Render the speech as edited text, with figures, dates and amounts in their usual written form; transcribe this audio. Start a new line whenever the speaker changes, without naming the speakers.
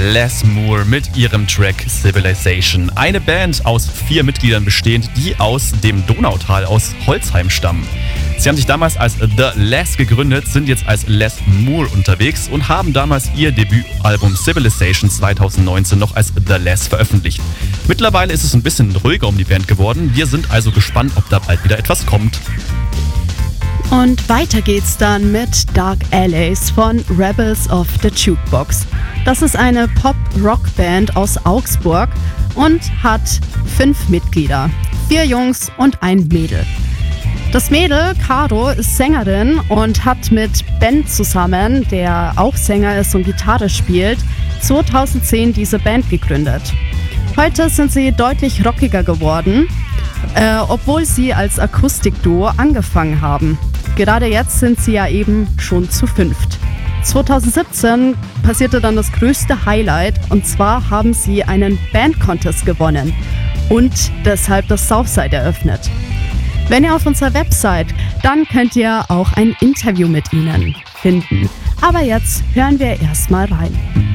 Les Moore mit ihrem Track Civilization. Eine Band aus 4 Mitgliedern bestehend, die aus dem Donautal aus Holzheim stammen. Sie haben sich damals als The Les gegründet, sind jetzt als Les Moore unterwegs und haben damals ihr Debütalbum Civilization 2019 noch als The Les veröffentlicht. Mittlerweile ist es ein bisschen ruhiger um die Band geworden. Wir sind also gespannt, ob da bald wieder etwas kommt.
Und weiter geht's dann mit Dark Alleys von Rebels of the Jukebox. Das ist eine Pop-Rock-Band aus Augsburg und hat 5 Mitglieder, 4 Jungs und ein Mädel. Das Mädel, Caro, ist Sängerin und hat mit Ben zusammen, der auch Sänger ist und Gitarre spielt, 2010 diese Band gegründet. Heute sind sie deutlich rockiger geworden, obwohl sie als Akustikduo angefangen haben. Gerade jetzt sind sie ja eben schon zu 5. 2017 passierte dann das größte Highlight, und zwar haben sie einen Band-Contest gewonnen und deshalb das Southside eröffnet. Wenn ihr auf unserer Website, dann könnt ihr auch ein Interview mit ihnen finden. Aber jetzt hören wir erstmal rein.